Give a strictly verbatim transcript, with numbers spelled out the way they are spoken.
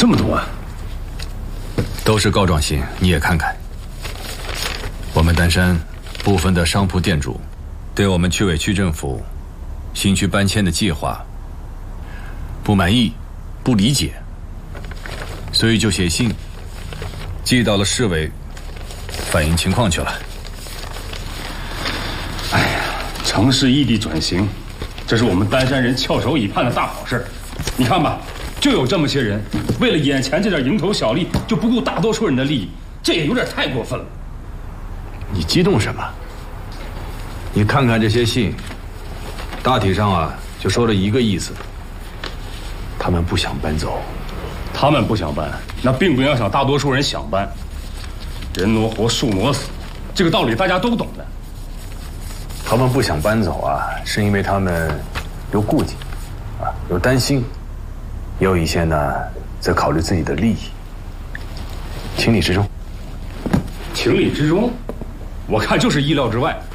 这么多啊！ 都是告状信，你也看看。我们丹山部分的商铺店主对我们区委区政府新区搬迁的计划不满意、不理解，所以就写信寄到了市委反映情况去了。 哎呀，城市异地转型，这是我们丹山人翘首以盼的大好事。你看吧，就有这么些人，为了眼前这点蝇头小利，就不顾大多数人的利益，这也有点太过分了。 你激动什么？你看看这些信，大体上啊，就说了一个意思：他们不想搬走。 他们不想搬，那并不影响大多数人想搬。人挪活，树挪死，这个道理大家都懂的。 他们不想搬走啊，是因为他们有顾忌，啊，有担心，也有一些呢在考虑自己的利益，情理之中。 情理之中，我看就是意料之外。